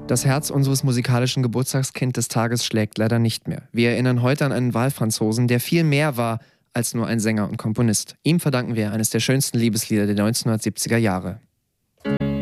Das Herz unseres musikalischen Geburtstagskind des Tages schlägt leider nicht mehr. Wir erinnern heute an einen Wahlfranzosen, der viel mehr war als nur ein Sänger und Komponist. Ihm verdanken wir eines der schönsten Liebeslieder der 1970er Jahre.